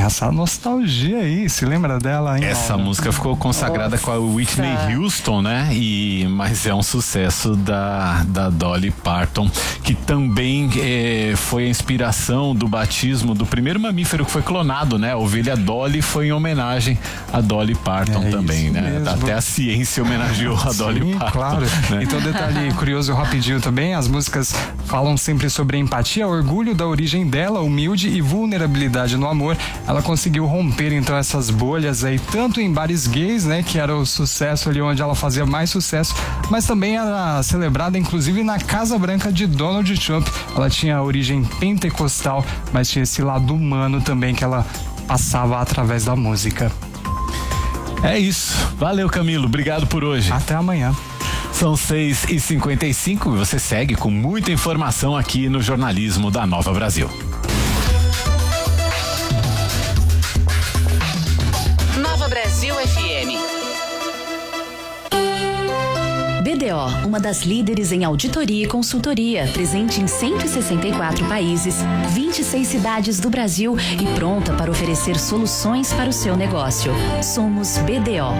essa nostalgia aí, se lembra dela, hein? Essa música ficou consagrada com a Whitney Houston, né? Mas é um sucesso da Dolly Parton, que também foi a inspiração do batismo do primeiro mamífero que foi clonado, né? A ovelha Dolly foi em homenagem a Dolly Parton também, né? Mesmo. Até a ciência homenageou a Dolly Parton. Claro. Né? Então, detalhe curioso rapidinho também, as músicas falam sempre sobre empatia, orgulho da origem dela, humilde e vulnerabilidade no amor. Ela conseguiu romper então essas bolhas aí, tanto em bares gays, né, que era o sucesso ali onde ela fazia mais sucesso, mas também era celebrada inclusive na Casa Branca de Donald Trump. Ela tinha origem pentecostal, mas tinha esse lado humano também que ela passava através da música. É isso. Valeu, Camilo. Obrigado por hoje. Até amanhã. São 6h55 e você segue com muita informação aqui no jornalismo da Nova Brasil. Nova Brasil FM. BDO, uma das líderes em auditoria e consultoria, presente em 164 países, 26 cidades do Brasil e pronta para oferecer soluções para o seu negócio. Somos BDO.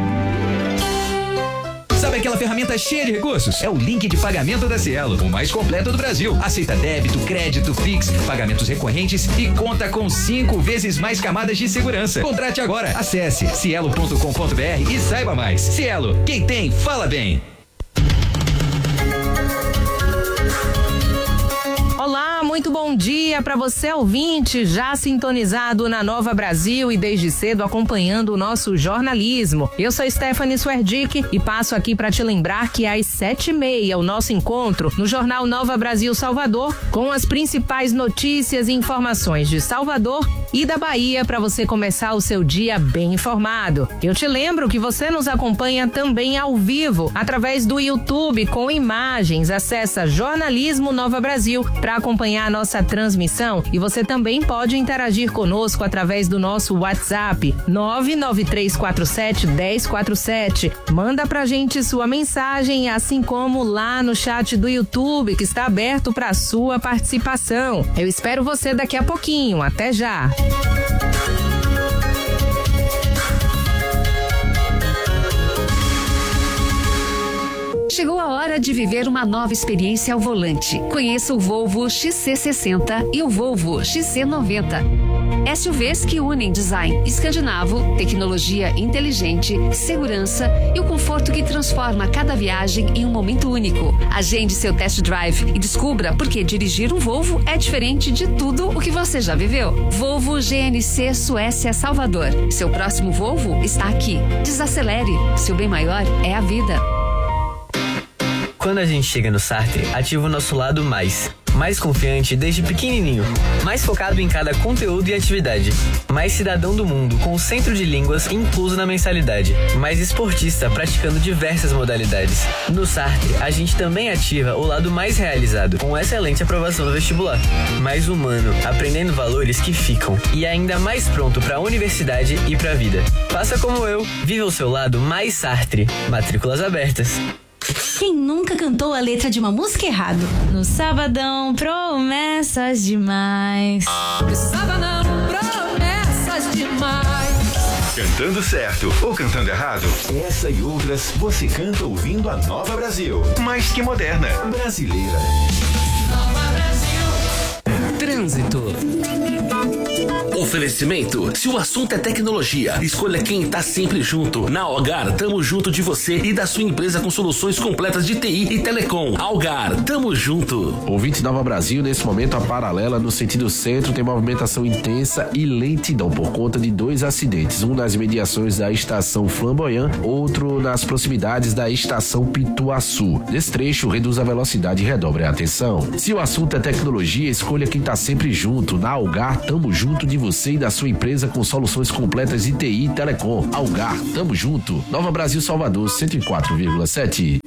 Sabe aquela ferramenta cheia de recursos? É o link de pagamento da Cielo, o mais completo do Brasil. Aceita débito, crédito, Pix, pagamentos recorrentes e conta com 5 vezes mais camadas de segurança. Contrate agora. Acesse cielo.com.br e saiba mais. Cielo, quem tem, fala bem. Olá, muito bom dia para você ouvinte, já sintonizado na Nova Brasil e desde cedo acompanhando o nosso jornalismo. Eu sou Stephanie Swerdick e passo aqui para te lembrar que às 7h30 o nosso encontro no Jornal Nova Brasil Salvador com as principais notícias e informações de Salvador e da Bahia para você começar o seu dia bem informado. Eu te lembro que você nos acompanha também ao vivo através do YouTube com imagens. Acessa Jornalismo Nova Brasil para acompanhar a nossa transmissão e você também pode interagir conosco através do nosso WhatsApp 993471047. Manda pra gente sua mensagem, assim como lá no chat do YouTube que está aberto para sua participação. Eu espero você daqui a pouquinho. Até já! Chegou a hora de viver uma nova experiência ao volante. Conheça o Volvo XC60 e o Volvo XC90. SUVs que unem design escandinavo, tecnologia inteligente, segurança e o conforto que transforma cada viagem em um momento único. Agende seu test drive e descubra por que dirigir um Volvo é diferente de tudo o que você já viveu. Volvo GNC Suécia Salvador. Seu próximo Volvo está aqui. Desacelere. Seu bem maior é a vida. Quando a gente chega no Sartre, ativa o nosso lado mais confiante desde pequenininho, mais focado em cada conteúdo e atividade, mais cidadão do mundo com o centro de línguas incluso na mensalidade, mais esportista praticando diversas modalidades. No Sartre, a gente também ativa o lado mais realizado, com excelente aprovação no vestibular, mais humano, aprendendo valores que ficam e ainda mais pronto para a universidade e para a vida. Faça como eu, viva o seu lado mais Sartre. Matrículas abertas. Quem nunca cantou a letra de uma música errado? No sabadão, promessas demais. No sabadão, promessas demais. Cantando certo ou cantando errado? Essa e outras você canta ouvindo a Nova Brasil. Mais que moderna, brasileira. Nova Brasil. Trânsito. Oferecimento. Se o assunto é tecnologia, escolha quem tá sempre junto. Na Algar, tamo junto de você e da sua empresa com soluções completas de TI e telecom. Algar, tamo junto. Ouvintes Nova Brasil, nesse momento a paralela no sentido centro tem movimentação intensa e lentidão por conta de 2 acidentes. Um nas imediações da estação Flamboyant, outro nas proximidades da estação Pituaçu. Nesse trecho, reduz a velocidade e redobre a atenção. Se o assunto é tecnologia, escolha quem tá sempre junto. Na Algar, tamo junto de você e da sua empresa com soluções completas de TI e telecom. Algar, tamo junto. Nova Brasil Salvador, 104,7.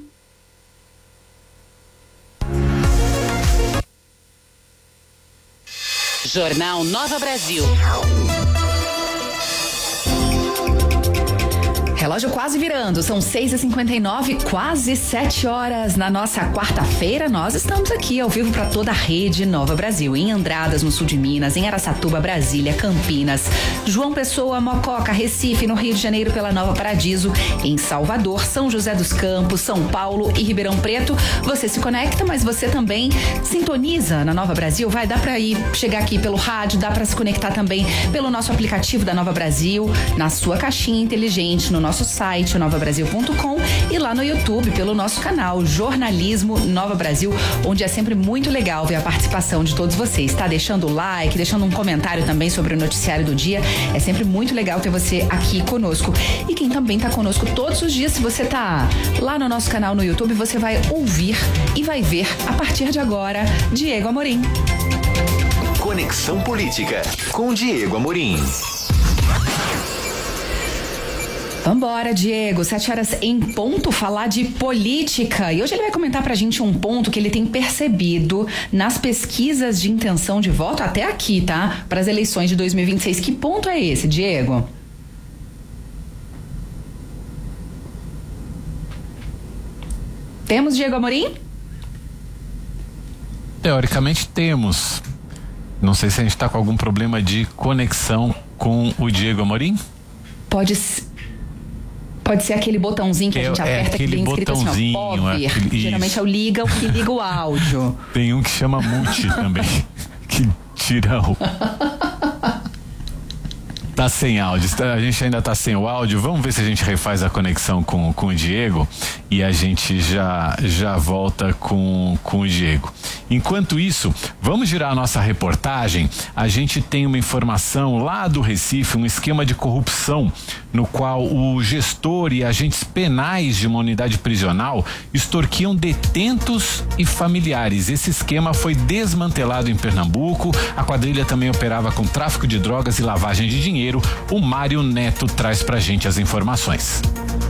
Jornal Nova Brasil. Relógio quase virando, são 6h59, quase 7 horas. Na nossa quarta-feira, nós estamos aqui ao vivo para toda a rede Nova Brasil, em Andradas, no sul de Minas, em Araçatuba, Brasília, Campinas, João Pessoa, Mococa, Recife, no Rio de Janeiro pela Nova Paradiso, em Salvador, São José dos Campos, São Paulo e Ribeirão Preto. Você se conecta, mas você também sintoniza na Nova Brasil. Vai dar para chegar aqui pelo rádio, dá para se conectar também pelo nosso aplicativo da Nova Brasil, na sua caixinha inteligente, no nosso site novabrasil.com e lá no YouTube pelo nosso canal Jornalismo Nova Brasil, onde é sempre muito legal ver a participação de todos vocês, tá? Deixando o like, deixando um comentário também sobre o noticiário do dia. É sempre muito legal ter você aqui conosco. E quem também tá conosco todos os dias, se você tá lá no nosso canal no YouTube, você vai ouvir e vai ver a partir de agora Diego Amorim. Conexão Política com Diego Amorim. Vambora, Diego, 7 horas em ponto, falar de política. E hoje ele vai comentar pra gente um ponto que ele tem percebido nas pesquisas de intenção de voto até aqui, tá? Para as eleições de 2026. Que ponto é esse, Diego? Temos Diego Amorim? Teoricamente temos. Não sei se a gente tá com algum problema de conexão com o Diego Amorim. Pode ser aquele botãozinho que a gente aperta que vem escrito assim, ó, power. Geralmente é o que liga o áudio. Tem um que chama mute também, que tira o... Tá sem áudio, a gente ainda tá sem o áudio. Vamos ver se a gente refaz a conexão com o Diego e a gente já volta com o Diego. Enquanto isso, vamos girar a nossa reportagem. A gente tem uma informação lá do Recife, um esquema de corrupção no qual o gestor e agentes penais de uma unidade prisional extorquiam detentos e familiares. Esse esquema foi desmantelado em Pernambuco. A quadrilha também operava com tráfico de drogas e lavagem de dinheiro. O Mário Neto traz pra gente as informações.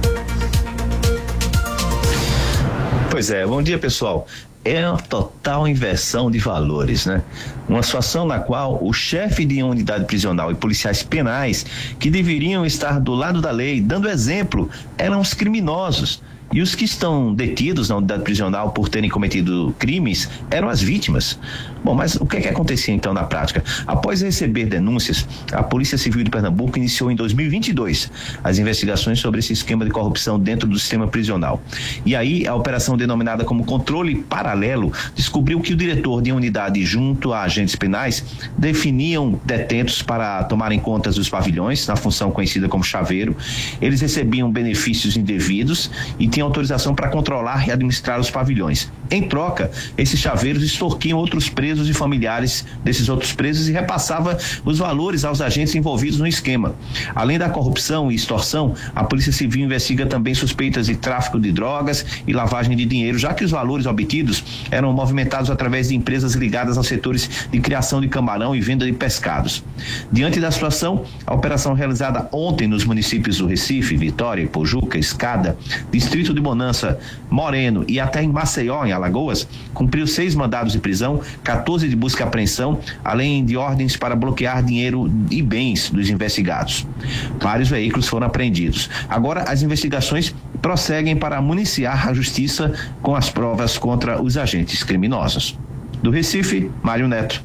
Pois é, bom dia, pessoal. É uma total inversão de valores, né? Uma situação na qual o chefe de uma unidade prisional e policiais penais, que deveriam estar do lado da lei, dando exemplo, eram os criminosos. E os que estão detidos na unidade prisional por terem cometido crimes eram as vítimas. Bom, mas o que acontecia então na prática? Após receber denúncias, a Polícia Civil de Pernambuco iniciou em 2022 as investigações sobre esse esquema de corrupção dentro do sistema prisional. E aí a operação denominada como controle paralelo descobriu que o diretor de uma unidade junto a agentes penais definiam detentos para tomarem contas dos pavilhões, na função conhecida como chaveiro. Eles recebiam benefícios indevidos e tinham autorização para controlar e administrar os pavilhões. Em troca, esses chaveiros extorquiam outros presos e familiares desses outros presos e repassava os valores aos agentes envolvidos no esquema. Além da corrupção e extorsão, a Polícia Civil investiga também suspeitas de tráfico de drogas e lavagem de dinheiro, já que os valores obtidos eram movimentados através de empresas ligadas aos setores de criação de camarão e venda de pescados. Diante da situação, a operação realizada ontem nos municípios do Recife, Vitória, Pojuca, Escada, Distrito de Bonança, Moreno e até em Maceió, em Alagoas, cumpriu 6 mandados de prisão, 14 de busca e apreensão, além de ordens para bloquear dinheiro e bens dos investigados. Vários veículos foram apreendidos. Agora, as investigações prosseguem para municiar a justiça com as provas contra os agentes criminosos. Do Recife, Mário Neto.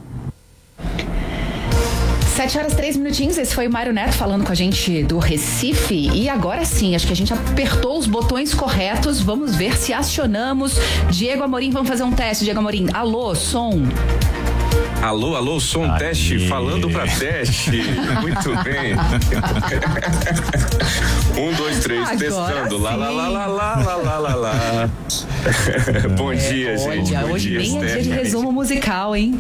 7 horas 3 minutinhos, esse foi o Mário Neto falando com a gente do Recife. E agora sim, acho que a gente apertou os botões corretos. Vamos ver se acionamos Diego Amorim. Vamos fazer um teste, Diego Amorim. Alô, som. Alô, som, Aê. Teste, falando pra teste. Muito bem. 1, 2, 3, Agora testando. Sim. Lá. Bom dia, gente. Olha, Bom hoje dia, nem é dia de resumo musical, hein?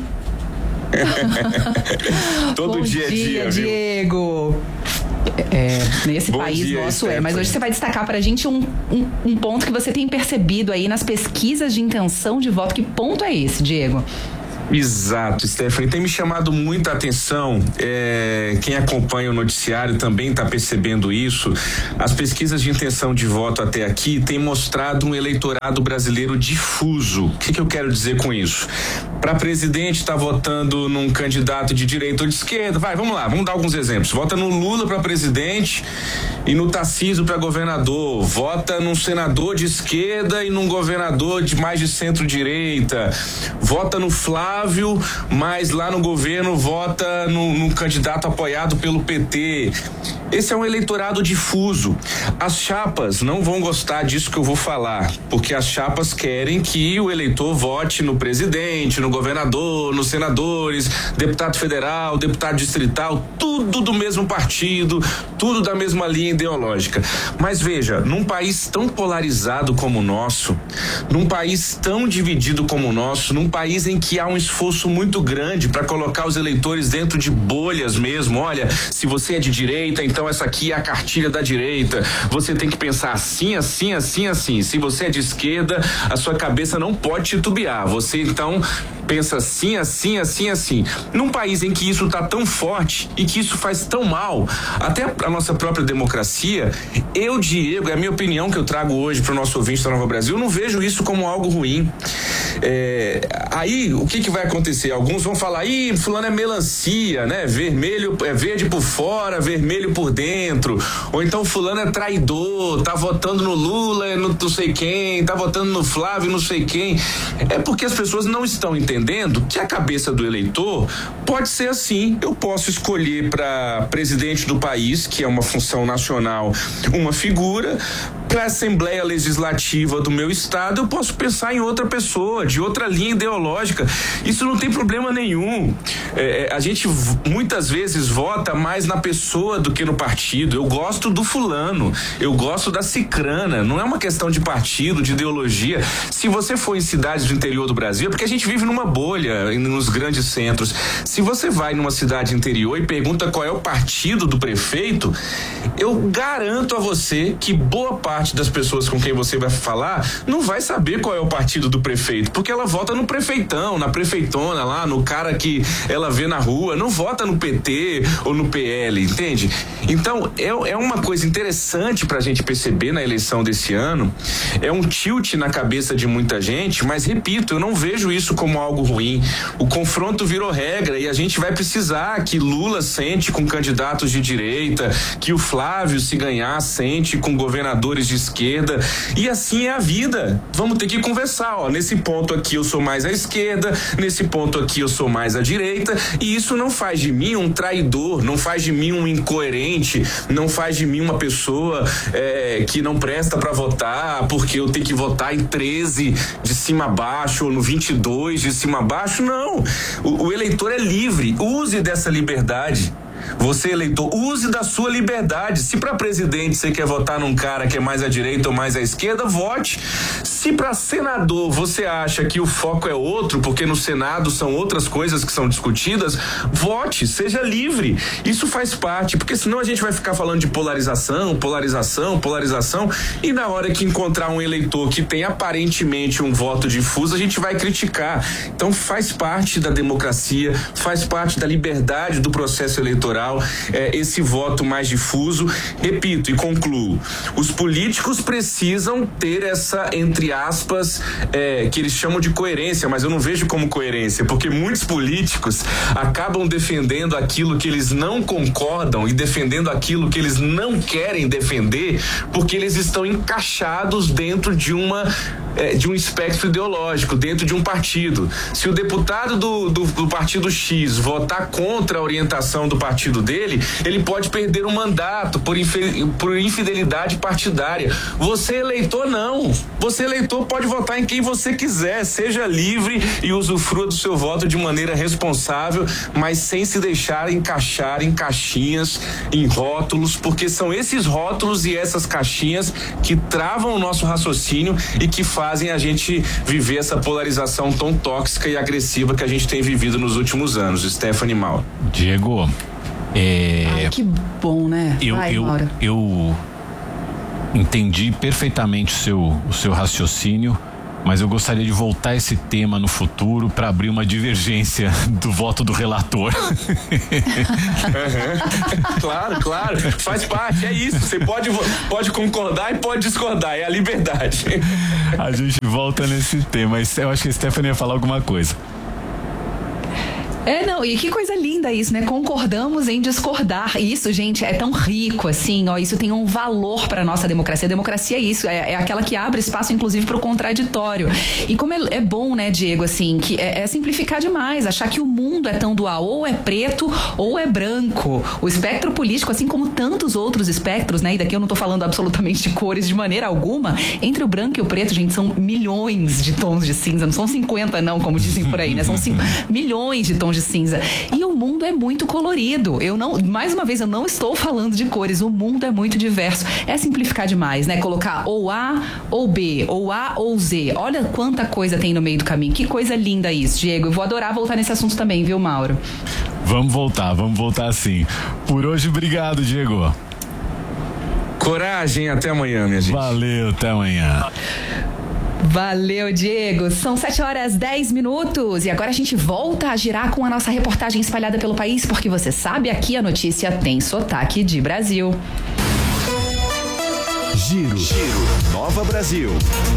Todo dia é dia, viu? Diego. Nesse Bom país dia, nosso Stephanie. mas hoje você vai destacar pra gente um ponto que você tem percebido aí nas pesquisas de intenção de voto. Que ponto é esse, Diego? Exato, Stephanie, tem me chamado muita atenção, quem acompanha o noticiário também está percebendo isso. As pesquisas de intenção de voto até aqui têm mostrado um eleitorado brasileiro difuso. O que eu quero dizer com isso? Para presidente está votando num candidato de direita ou de esquerda. Vamos lá, vamos dar alguns exemplos. Vota no Lula para presidente e no Tarcísio para governador. Vota num senador de esquerda e num governador de mais de centro-direita. Vota no Flávio, mas lá no governo vota num candidato apoiado pelo PT. Esse é um eleitorado difuso. As chapas não vão gostar disso que eu vou falar, porque as chapas querem que o eleitor vote no presidente, no governador, nos senadores, deputado federal, deputado distrital, tudo do mesmo partido, tudo da mesma linha ideológica. Mas veja, num país tão polarizado como o nosso, num país tão dividido como o nosso, num país em que há um esforço muito grande para colocar os eleitores dentro de bolhas mesmo. Olha, se você é de direita, então essa aqui é a cartilha da direita. Você tem que pensar assim, assim, assim, assim. Se você é de esquerda, a sua cabeça não pode titubear. Você então pensa assim, assim, assim, assim. Num país em que isso está tão forte e que isso faz tão mal, até a nossa própria democracia, Diego, é a minha opinião que eu trago hoje para o nosso ouvinte da Nova Brasil, eu não vejo isso como algo ruim. Aí, o que vai acontecer? Alguns vão falar, fulano é melancia, né? Vermelho, é verde por fora, vermelho por dentro. Ou então fulano é traidor, tá votando no Lula, no não sei quem, tá votando no Flávio, não sei quem. É porque as pessoas não estão entendendo que a cabeça do eleitor pode ser assim. Eu posso escolher para presidente do país, que é uma função nacional, uma figura. Para a Assembleia Legislativa do meu estado, eu posso pensar em outra pessoa, de outra linha ideológica. Isso não tem problema nenhum. A gente muitas vezes vota mais na pessoa do que no partido. Eu gosto do fulano, eu gosto da cicrana. Não é uma questão de partido, de ideologia. Se você for em cidades do interior do Brasil, é porque a gente vive numa bolha nos grandes centros. Se você vai numa cidade interior e pergunta qual é o partido do prefeito, eu garanto a você que boa parte das pessoas com quem você vai falar não vai saber qual é o partido do prefeito, porque ela vota no prefeitão, na prefeitona lá, no cara que ela vê na rua, não vota no PT ou no PL, entende? Então, é uma coisa interessante pra gente perceber na eleição desse ano, é um tilt na cabeça de muita gente, mas repito, eu não vejo isso como algo ruim. O confronto virou regra e a gente vai precisar que Lula sente com candidatos de direita, que o Flávio, se ganhar, sente com governadores de esquerda, e assim é a vida. Vamos ter que conversar, nesse ponto aqui eu sou mais à esquerda, nesse ponto aqui eu sou mais à direita, e isso não faz de mim um traidor, não faz de mim um incoerente, não faz de mim uma pessoa que não presta para votar, porque eu tenho que votar em 13 de cima a baixo, ou no 22 de cima a baixo. Não, o eleitor é livre, use dessa liberdade. Você, eleitor, use da sua liberdade. Se para presidente você quer votar num cara que é mais à direita ou mais à esquerda, vote. Se para senador você acha que o foco é outro, porque no Senado são outras coisas que são discutidas, vote, seja livre. Isso faz parte, porque senão a gente vai ficar falando de polarização, e na hora que encontrar um eleitor que tem aparentemente um voto difuso, a gente vai criticar. Então faz parte da democracia, faz parte da liberdade do processo eleitoral, esse voto mais difuso. Repito e concluo, os políticos precisam ter essa, entre aspas, que eles chamam de coerência, mas eu não vejo como coerência, porque muitos políticos acabam defendendo aquilo que eles não concordam e defendendo aquilo que eles não querem defender, porque eles estão encaixados dentro de um espectro ideológico, dentro de um partido. Se o deputado do partido X votar contra a orientação do partido dele, ele pode perder um mandato por infidelidade partidária. Você, eleitor, não. Você, eleitor, pode votar em quem você quiser. Seja livre e usufrua do seu voto de maneira responsável, mas sem se deixar encaixar em caixinhas, em rótulos, porque são esses rótulos e essas caixinhas que travam o nosso raciocínio e que fazem a gente viver essa polarização tão tóxica e agressiva que a gente tem vivido nos últimos anos. Stephanie Mauro. Diego, que bom, né? Eu entendi perfeitamente o seu raciocínio, mas eu gostaria de voltar a esse tema no futuro para abrir uma divergência do voto do relator. Claro, faz parte, é isso. Você pode concordar e pode discordar, é a liberdade. A gente volta nesse tema, eu acho que a Stephanie ia falar alguma coisa. Não, e que coisa linda isso, né? Concordamos em discordar. Isso, gente, é tão rico, assim, ó, isso tem um valor pra nossa democracia. A democracia é isso, é aquela que abre espaço, inclusive, pro contraditório. E como é bom, né, Diego, assim, que é simplificar demais, achar que o mundo é tão dual, ou é preto ou é branco. O espectro político, assim como tantos outros espectros, né, e daqui eu não tô falando absolutamente de cores de maneira alguma, entre o branco e o preto, gente, são milhões de tons de cinza, não são 50 não, como dizem por aí, né, são milhões de tons de cinza. E o mundo é muito colorido. Mais uma vez, eu não estou falando de cores. O mundo é muito diverso. É simplificar demais, né? Colocar ou A ou B, ou A ou Z. Olha quanta coisa tem no meio do caminho. Que coisa linda isso, Diego. Eu vou adorar voltar nesse assunto também, viu, Mauro? Vamos voltar sim. Por hoje, obrigado, Diego. Coragem, até amanhã, minha gente. Valeu, até amanhã. Valeu, Diego. São 7h10 e agora a gente volta a girar com a nossa reportagem espalhada pelo país, porque você sabe, aqui a notícia tem sotaque de Brasil. Giro. Nova Brasil.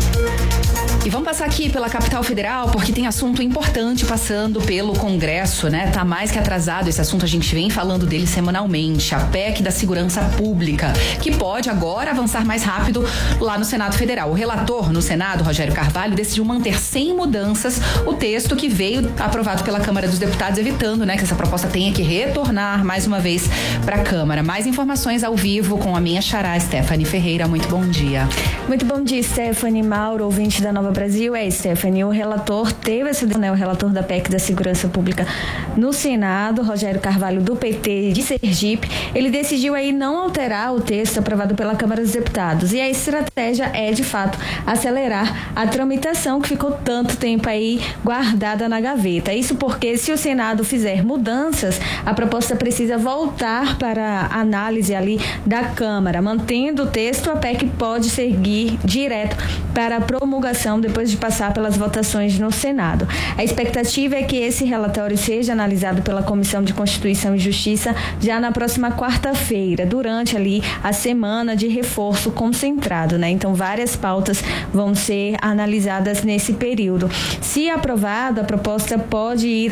E vamos passar aqui pela capital federal, porque tem assunto importante passando pelo Congresso, né? Tá mais que atrasado esse assunto, a gente vem falando dele semanalmente. A PEC da Segurança Pública, que pode agora avançar mais rápido lá no Senado Federal. O relator no Senado, Rogério Carvalho, decidiu manter sem mudanças o texto que veio aprovado pela Câmara dos Deputados, evitando, né, que essa proposta tenha que retornar mais uma vez para a Câmara. Mais informações ao vivo com a minha xará, Stephanie Ferreira. Muito bom dia. Muito bom dia, Stephanie. Mauro, ouvinte da Nova Brasil. Stephanie, o relator teve essa, né, o relator da PEC da Segurança Pública no Senado, Rogério Carvalho, do PT de Sergipe, ele decidiu aí não alterar o texto aprovado pela Câmara dos Deputados. E a estratégia é, de fato, acelerar a tramitação que ficou tanto tempo aí guardada na gaveta. Isso porque, se o Senado fizer mudanças, a proposta precisa voltar para a análise ali da Câmara. Mantendo o texto, a PEC pode seguir direto para a promulgação depois de passar pelas votações no Senado. A expectativa é que esse relatório seja analisado pela Comissão de Constituição e Justiça já na próxima quarta-feira, durante ali a semana de reforço concentrado, né? Então, várias pautas vão ser analisadas nesse período. Se aprovado, a proposta pode ir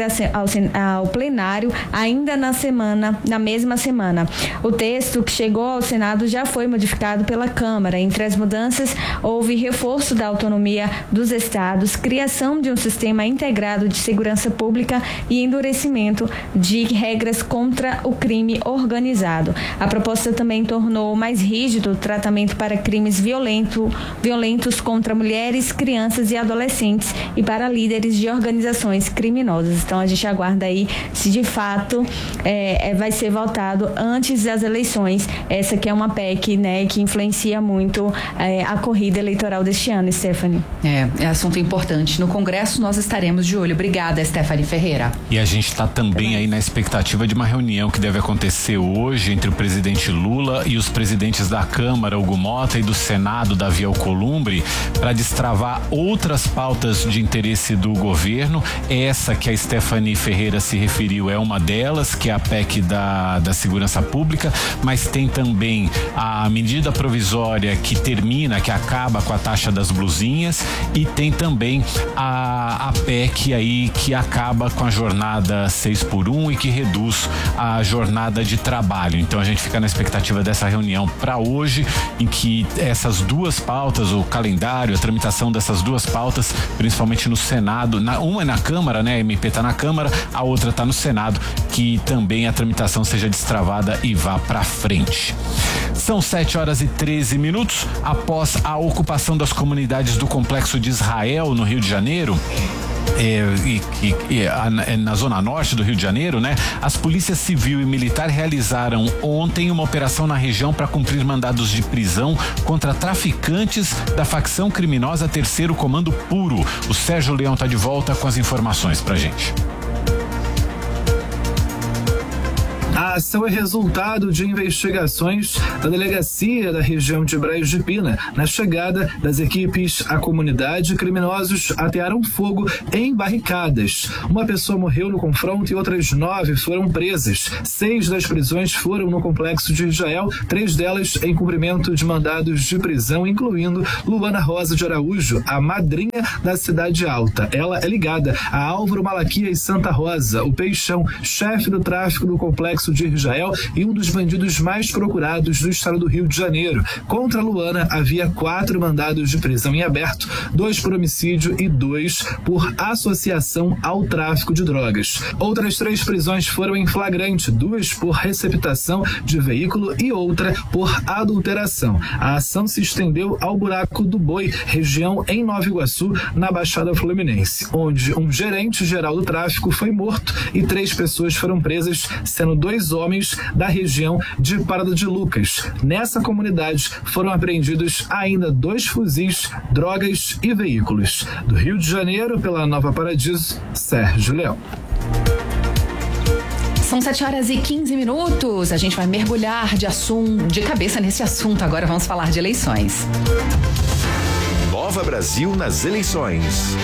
ao plenário ainda na mesma semana. O texto que chegou ao Senado já foi modificado pela Câmara. Entre as mudanças, houve reforço da autonomia dos estados, criação de um sistema integrado de segurança pública e endurecimento de regras contra o crime organizado. A proposta também tornou mais rígido o tratamento para crimes violentos contra mulheres, crianças e adolescentes e para líderes de organizações criminosas. Então, a gente aguarda aí se de fato vai ser votado antes das eleições. Essa que é uma PEC, né, que influencia muito a corrida eleitoral deste ano, Stephanie. É assunto importante. No Congresso nós estaremos de olho. Obrigada, Stephanie Ferreira. E a gente está também aí na expectativa de uma reunião que deve acontecer hoje entre o presidente Lula e os presidentes da Câmara, Hugo Mota, e do Senado, Davi Alcolumbre, para destravar outras pautas de interesse do governo. Essa que a Stephanie Ferreira se referiu é uma delas, que é a PEC da Segurança Pública, mas tem também a medida provisória que acaba com a taxa das blusinhas, e tem também a PEC aí que acaba com a jornada 6x1 e que reduz a jornada de trabalho. Então, a gente fica na expectativa dessa reunião para hoje, em que essas duas pautas, o calendário, a tramitação dessas duas pautas, principalmente no Senado, uma é na Câmara, né? A MP está na Câmara, a outra está no Senado, que também a tramitação seja destravada e vá para frente. São 7h13. Após a ocupação das comunidades do Complexo de Israel, no Rio de Janeiro, na zona norte do Rio de Janeiro, né? As polícias civil e militar realizaram ontem uma operação na região para cumprir mandados de prisão contra traficantes da facção criminosa Terceiro Comando Puro. O Sérgio Leão está de volta com as informações pra gente. A ação é resultado de investigações da delegacia da região de Brejo de Pina. Na chegada das equipes à comunidade, criminosos atearam fogo em barricadas. Uma pessoa morreu no confronto e outras 9 foram presas. 6 das prisões foram no complexo de Israel, 3 delas em cumprimento de mandados de prisão, incluindo Luana Rosa de Araújo, a madrinha da Cidade Alta. Ela é ligada a Álvaro Malaquias Santa Rosa, o Peixão, chefe do tráfico do complexo de Israel e um dos bandidos mais procurados do estado do Rio de Janeiro. Contra Luana havia 4 mandados de prisão em aberto, 2 por homicídio e 2 por associação ao tráfico de drogas. Outras 3 prisões foram em flagrante, 2 por receptação de veículo e outra por adulteração. A ação se estendeu ao Buraco do Boi, região em Nova Iguaçu, na Baixada Fluminense, onde um gerente geral do tráfico foi morto e 3 pessoas foram presas, sendo 2 homens da região de Parada de Lucas. Nessa comunidade foram apreendidos ainda 2 fuzis, drogas e veículos. Do Rio de Janeiro, pela Nova Paradiso, Sérgio Leão. São 7h15. A gente vai mergulhar de cabeça nesse assunto. Agora vamos falar de eleições. Nova Brasil nas eleições.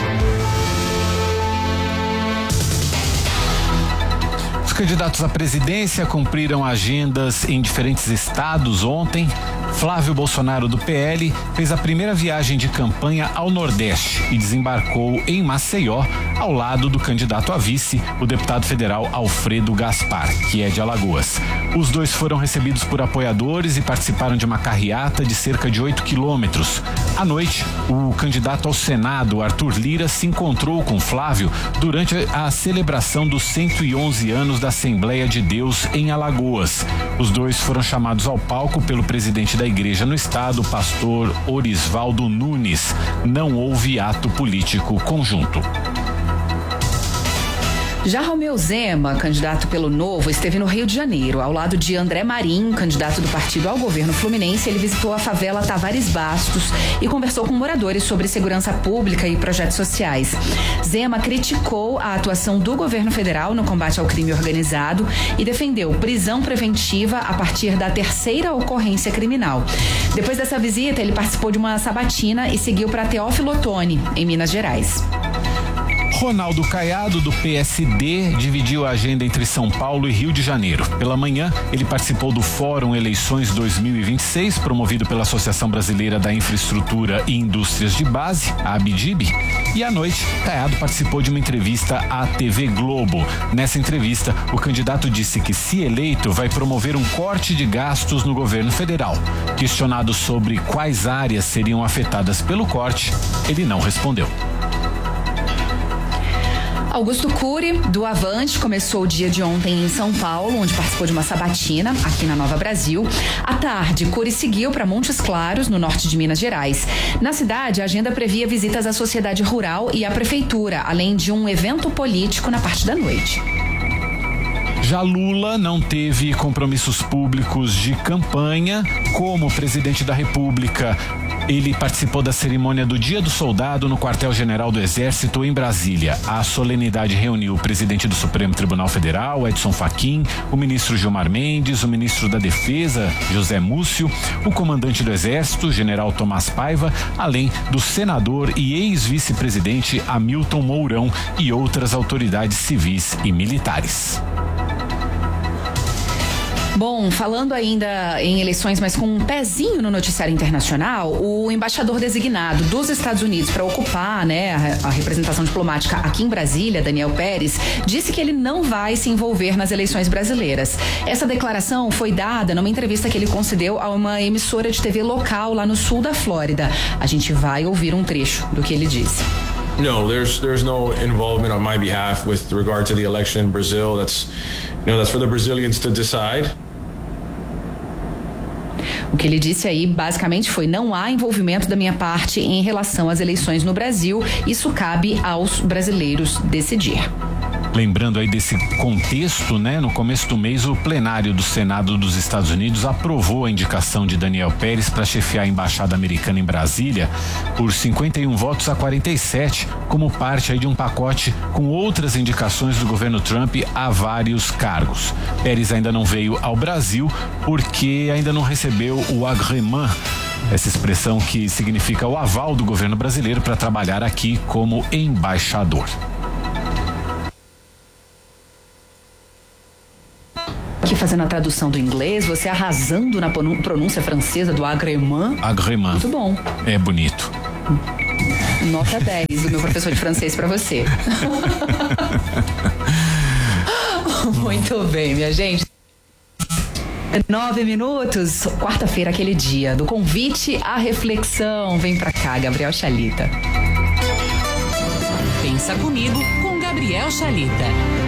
Os candidatos à presidência cumpriram agendas em diferentes estados ontem. Flávio Bolsonaro, do PL, fez a primeira viagem de campanha ao Nordeste e desembarcou em Maceió, ao lado do candidato a vice, o deputado federal Alfredo Gaspar, que é de Alagoas. Os dois foram recebidos por apoiadores e participaram de uma carreata de cerca de 8 quilômetros. À noite, o candidato ao Senado, Arthur Lira, se encontrou com Flávio durante a celebração dos 111 anos da Assembleia de Deus em Alagoas. Os dois foram chamados ao palco pelo presidente da igreja no estado, pastor Orisvaldo Nunes. Não houve ato político conjunto. Já Romeu Zema, candidato pelo Novo, esteve no Rio de Janeiro. Ao lado de André Marinho, candidato do partido ao governo fluminense, ele visitou a favela Tavares Bastos e conversou com moradores sobre segurança pública e projetos sociais. Zema criticou a atuação do governo federal no combate ao crime organizado e defendeu prisão preventiva a partir da 3ª ocorrência criminal. Depois dessa visita, ele participou de uma sabatina e seguiu para Teófilo Otoni, em Minas Gerais. Ronaldo Caiado, do PSD, dividiu a agenda entre São Paulo e Rio de Janeiro. Pela manhã, ele participou do Fórum Eleições 2026, promovido pela Associação Brasileira da Infraestrutura e Indústrias de Base, a ABDIB. E à noite, Caiado participou de uma entrevista à TV Globo. Nessa entrevista, o candidato disse que, se eleito, vai promover um corte de gastos no governo federal. Questionado sobre quais áreas seriam afetadas pelo corte, ele não respondeu. Augusto Cury, do Avante, começou o dia de ontem em São Paulo, onde participou de uma sabatina aqui na Nova Brasil. À tarde, Cury seguiu para Montes Claros, no norte de Minas Gerais. Na cidade, a agenda previa visitas à sociedade rural e à prefeitura, além de um evento político na parte da noite. Já Lula não teve compromissos públicos de campanha. Como presidente da República, ele participou da cerimônia do Dia do Soldado no Quartel-General do Exército, em Brasília. A solenidade reuniu o presidente do Supremo Tribunal Federal, Edson Fachin, o ministro Gilmar Mendes, o ministro da Defesa, José Múcio, o comandante do Exército, general Tomás Paiva, além do senador e ex-vice-presidente Hamilton Mourão e outras autoridades civis e militares. Bom, falando ainda em eleições, mas com um pezinho no noticiário internacional, o embaixador designado dos Estados Unidos para ocupar, a representação diplomática aqui em Brasília, Daniel Pérez, disse que ele não vai se envolver nas eleições brasileiras. Essa declaração foi dada numa entrevista que ele concedeu a uma emissora de TV local lá no sul da Flórida. A gente vai ouvir um trecho do que ele disse. No, there's no involvement on my behalf with regard to the election in Brazil. That's for the Brazilians to decide. O que ele disse aí, basicamente, foi: não há envolvimento da minha parte em relação às eleições no Brasil. Isso cabe aos brasileiros decidir. Lembrando aí desse contexto, né? No começo do mês, o plenário do Senado dos Estados Unidos aprovou a indicação de Daniel Pérez para chefiar a embaixada americana em Brasília por 51 votos a 47, como parte aí de um pacote com outras indicações do governo Trump a vários cargos. Pérez ainda não veio ao Brasil porque ainda não recebeu o agrément, essa expressão que significa o aval do governo brasileiro para trabalhar aqui como embaixador. Aqui fazendo a tradução do inglês, você arrasando na pronúncia francesa do agrément. Agrément. Muito bom. É bonito. Nota 10 do meu professor de francês para você. Muito bem, minha gente. 9 minutos, quarta-feira, aquele dia do convite à reflexão. Vem pra cá, Gabriel Chalita. Pensa comigo com Gabriel Chalita.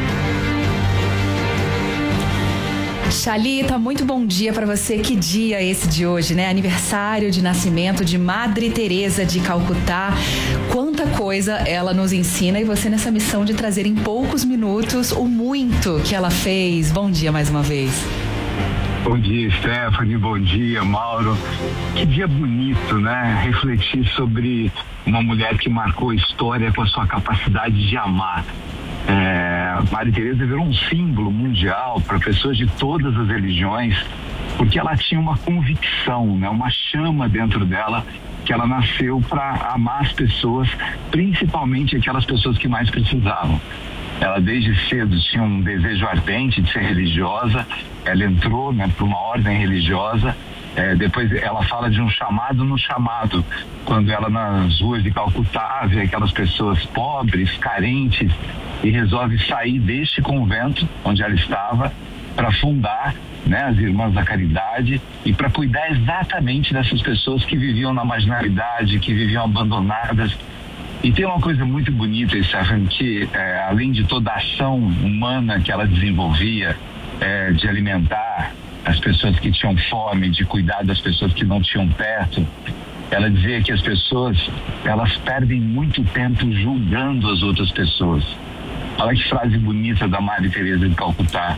Chalita, muito bom dia pra você. Que dia é esse de hoje, né? Aniversário de nascimento de Madre Teresa de Calcutá. Quanta coisa ela nos ensina e você nessa missão de trazer em poucos minutos o muito que ela fez. Bom dia mais uma vez. Bom dia, Stephanie. Bom dia, Mauro. Que dia bonito, né? Refletir sobre uma mulher que marcou história com a sua capacidade de amar. Madre Teresa virou um símbolo mundial para pessoas de todas as religiões, porque ela tinha uma convicção, né? Uma chama dentro dela, que ela nasceu para amar as pessoas, principalmente aquelas pessoas que mais precisavam. Ela desde cedo tinha um desejo ardente de ser religiosa. Ela entrou, né, para uma ordem religiosa. Depois ela fala de um chamado no chamado, quando ela nas ruas de Calcutá vê aquelas pessoas pobres, carentes, e resolve sair deste convento onde ela estava para fundar, né, as Irmãs da Caridade, e para cuidar exatamente dessas pessoas que viviam na marginalidade, que viviam abandonadas. E tem uma coisa muito bonita, Stephanie, que além de toda a ação humana que ela desenvolvia, de alimentar as pessoas que tinham fome, de cuidar das pessoas que não tinham perto, ela dizia que as pessoas, elas perdem muito tempo julgando as outras pessoas. Olha que frase bonita da Madre Teresa de Calcutá.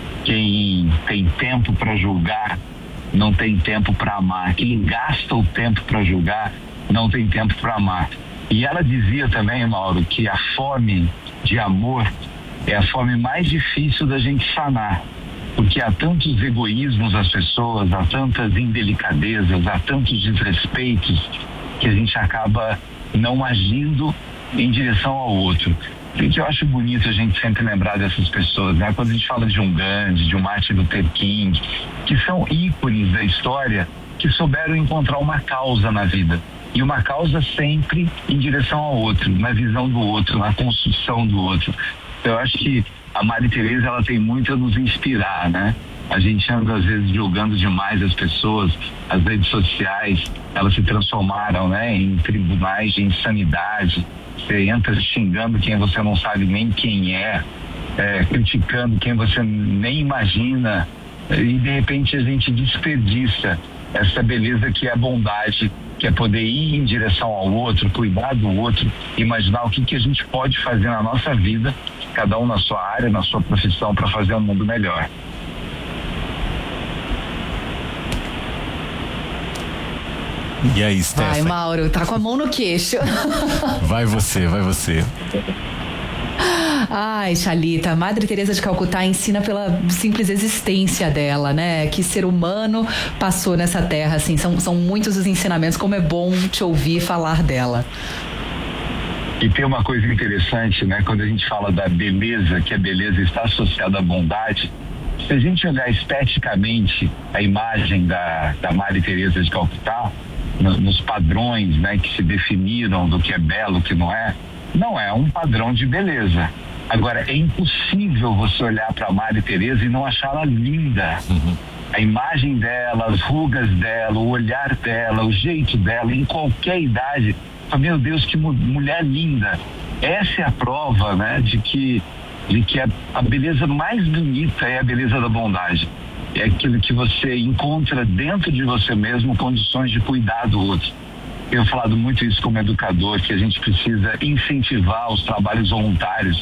Quem tem tempo para julgar não tem tempo para amar. Quem gasta o tempo para julgar não tem tempo para amar. E ela dizia também, Mauro, que a fome de amor é a fome mais difícil da gente sanar, porque há tantos egoísmos das pessoas, há tantas indelicadezas, há tantos desrespeitos que a gente acaba não agindo em direção ao outro. E que eu acho bonito a gente sempre lembrar dessas pessoas, né? Quando a gente fala de um Gandhi, de um Martin Luther King, que são ícones da história, que souberam encontrar uma causa na vida. E uma causa sempre em direção ao outro, na visão do outro, na construção do outro. Eu acho que a Madre Teresa, ela tem muito a nos inspirar, né? A gente anda às vezes julgando demais as pessoas, as redes sociais, elas se transformaram, né, em tribunais de insanidade. Você entra xingando quem você não sabe nem quem criticando quem você nem imagina, e de repente a gente desperdiça essa beleza que é a bondade, que é poder ir em direção ao outro, cuidar do outro, imaginar o que a gente pode fazer na nossa vida, cada um na sua área, na sua profissão, para fazer um mundo melhor. E aí, Stephanie? Vai, Mauro, tá com a mão no queixo. Vai você. Ai, Chalita, a Madre Teresa de Calcutá ensina pela simples existência dela, né? Que ser humano passou nessa terra, assim, são muitos os ensinamentos, como é bom te ouvir falar dela. E tem uma coisa interessante, né? Quando a gente fala da beleza, que a beleza está associada à bondade, se a gente olhar esteticamente a imagem da Madre Teresa de Calcutá, nos padrões, né, que se definiram do que é belo, o que não é um padrão de beleza. Agora, é impossível você olhar para a Madre Teresa e não achá-la linda. A imagem dela, as rugas dela, o olhar dela, o jeito dela, em qualquer idade, meu Deus, que mulher linda. Essa é a prova, né, de que a beleza mais bonita é a beleza da bondade. É aquilo que você encontra dentro de você mesmo, condições de cuidar do outro. Eu tenho falado muito isso como educador, que a gente precisa incentivar os trabalhos voluntários,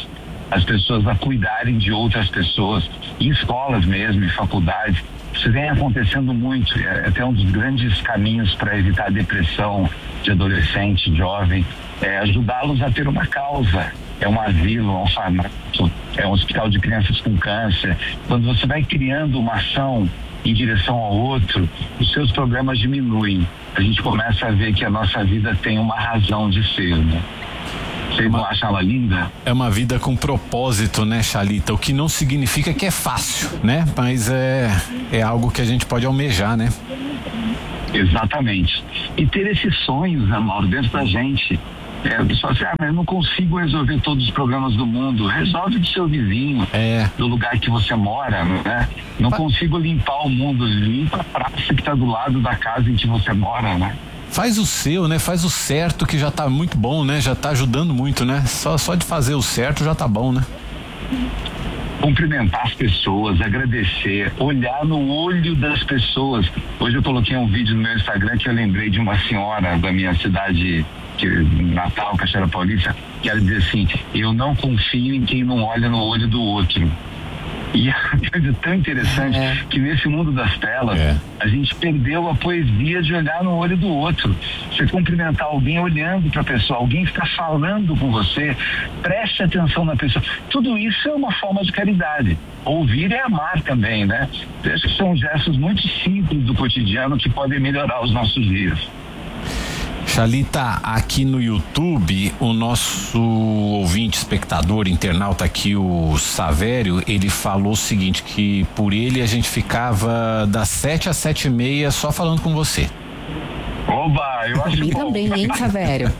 as pessoas a cuidarem de outras pessoas, em escolas mesmo, em faculdades. Isso vem acontecendo muito, é até um dos grandes caminhos para evitar a depressão de adolescente, jovem, é ajudá-los a ter uma causa. É um asilo, é um orfanato, é um hospital de crianças com câncer. Quando você vai criando uma ação em direção ao outro, os seus problemas diminuem. A gente começa a ver que a nossa vida tem uma razão de ser, né? Você não acha ela linda? É uma vida com propósito, né, Chalita? O que não significa que é fácil, né? Mas é algo que a gente pode almejar, né? Exatamente. E ter esses sonhos, né, Mauro, dentro da gente. O pessoal assim, mas eu não consigo resolver todos os problemas do mundo. Resolve do seu vizinho, do lugar que você mora, né? Não consigo limpar o mundo, limpa a praça que está do lado da casa em que você mora, né? Faz o seu, né? Faz o certo, que já tá muito bom, né? Já tá ajudando muito, né? Só de fazer o certo já tá bom, né? Cumprimentar as pessoas, agradecer, olhar no olho das pessoas. Hoje eu coloquei um vídeo no meu Instagram que eu lembrei de uma senhora da minha cidade natal, Cachoeira Paulista, que ela dizia assim: eu não confio em quem não olha no olho do outro. E é uma coisa tão interessante que nesse mundo das telas a gente perdeu a poesia de olhar no olho do outro. Você cumprimentar alguém olhando para a pessoa, alguém está falando com você, preste atenção na pessoa. Tudo isso é uma forma de caridade. Ouvir é amar também, né? Acho que são gestos muito simples do cotidiano que podem melhorar os nossos dias. Chalita, aqui no YouTube, o nosso ouvinte, espectador, internauta aqui, o Savério, ele falou o seguinte, que por ele a gente ficava das 7 às 7h30 só falando com você. Oba, eu acho bom. Também, hein, Savério?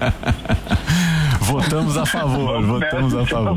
Votamos a favor, votamos a favor.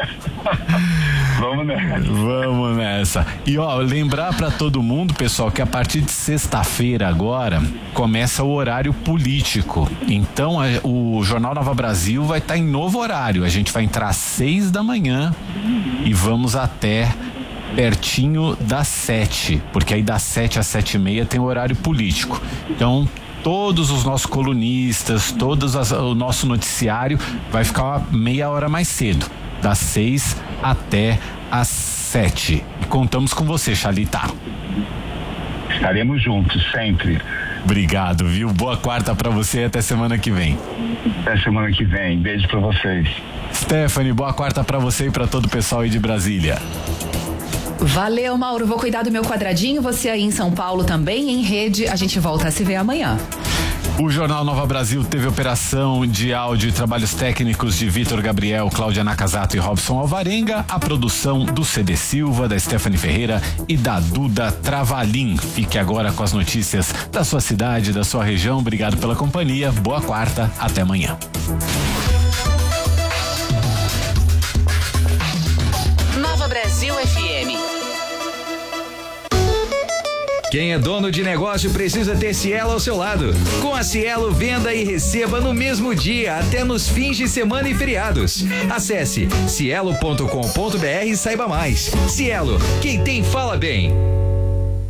Vamos nessa. Vamos nessa. E lembrar pra todo mundo, pessoal, que a partir de sexta-feira agora começa o horário político. Então o Jornal Nova Brasil vai estar em novo horário. A gente vai entrar às 6h e vamos até pertinho das 7, porque aí das 7 às 7h30 tem o horário político. Então todos os nossos colunistas, o nosso noticiário vai ficar meia hora mais cedo, das 6 até às 7. E contamos com você, Chalita. Estaremos juntos, sempre. Obrigado, viu? Boa quarta pra você e até semana que vem. Até semana que vem. Beijo pra vocês. Stephanie, boa quarta pra você e pra todo o pessoal aí de Brasília. Valeu, Mauro. Vou cuidar do meu quadradinho. Você aí em São Paulo também, em rede. A gente volta a se ver amanhã. O Jornal Nova Brasil teve operação de áudio e trabalhos técnicos de Vitor Gabriel, Cláudia Nakazato e Robson Alvarenga. A produção do CD Silva, da Stephanie Ferreira e da Duda Travalim. Fique agora com as notícias da sua cidade, da sua região. Obrigado pela companhia. Boa quarta. Até amanhã. Nova Brasil FM. Quem é dono de negócio precisa ter Cielo ao seu lado. Com a Cielo, venda e receba no mesmo dia, até nos fins de semana e feriados. Acesse cielo.com.br e saiba mais. Cielo, quem tem fala bem.